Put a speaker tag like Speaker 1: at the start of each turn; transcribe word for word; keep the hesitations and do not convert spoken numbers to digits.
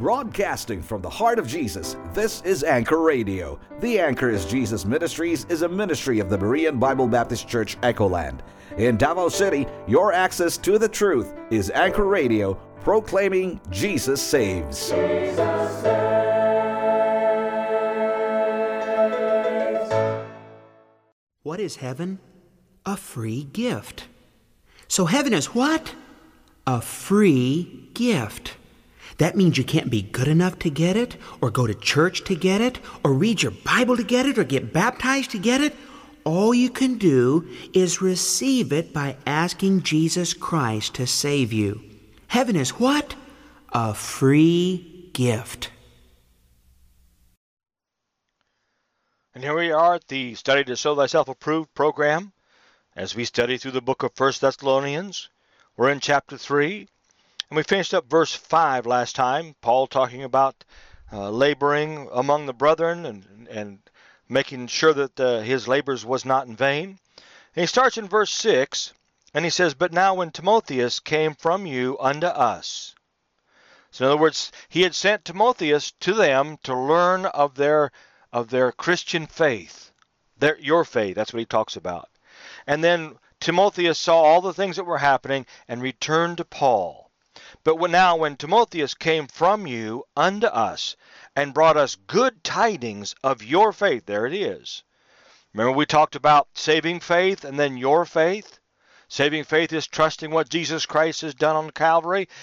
Speaker 1: Broadcasting from the heart of Jesus, this is Anchor Radio. The Anchor is Jesus Ministries is a ministry of the Berean Bible Baptist Church, Echoland. In Davao City, your access to the truth is Anchor Radio, proclaiming Jesus saves. Jesus
Speaker 2: saves. What is heaven? A free gift. So heaven is what? A free gift. That means you can't be good enough to get it, or go to church to get it, or read your Bible to get it, or get baptized to get it. All you can do is receive it by asking Jesus Christ to save you. Heaven is what? A free gift.
Speaker 3: And here we are at the Study to Show Thyself Approved program as we study through the book of First Thessalonians. We're in chapter three. And we finished up verse five last time, Paul talking about uh, laboring among the brethren and, and making sure that uh, his labors was not in vain. And he starts in verse six, and he says, "But now when Timotheus came from you unto us." So in other words, he had sent Timotheus to them to learn of their of their Christian faith, their, your faith, that's what he talks about. And then Timotheus saw all the things that were happening and returned to Paul. But when, now when Timotheus came from you unto us and brought us good tidings of your faith, there it is. Remember we talked about saving faith and then your faith? Saving faith is trusting what Jesus Christ has done on Calvary.